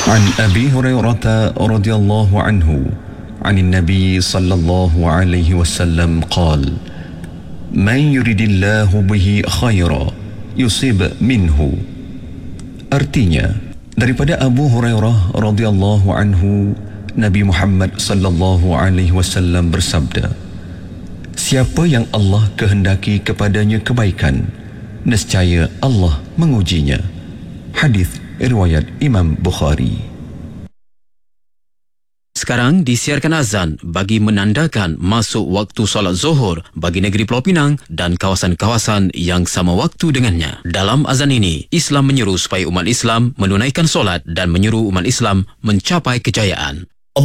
عن أبي هريرة رضي الله عنه عن النبي صلى الله عليه وسلم قال: من يريد الله به خيرا يصيب منه. Artinya, daripada Abu Hurairah radhiyallahu anhu, Nabi Muhammad sallallahu alaihi wasallam bersabda, siapa yang Allah kehendaki kepadanya kebaikan, nescaya Allah mengujinya. Hadis riwayat Imam Bukhari. Sekarang disiarkan azan bagi menandakan masuk waktu solat Zuhur bagi negeri Pulau Pinang dan kawasan-kawasan yang sama waktu dengannya. Dalam azan ini, Islam menyeru supaya umat Islam menunaikan solat dan menyeru umat Islam mencapai kejayaan.